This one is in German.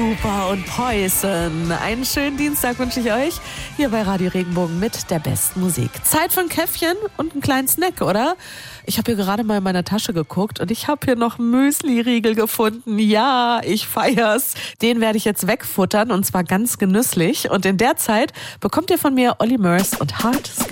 Super und Poison. Einen schönen Dienstag wünsche ich euch hier bei Radio Regenbogen mit der besten Musik. Zeit für ein Käffchen und einen kleinen Snack, oder? Ich habe hier gerade mal in meiner Tasche geguckt und ich habe hier noch Müsli-Riegel gefunden. Ja, ich feier's. Den werde ich jetzt wegfuttern und zwar ganz genüsslich. Und in der Zeit bekommt ihr von mir Olly Murs und Hard Skills.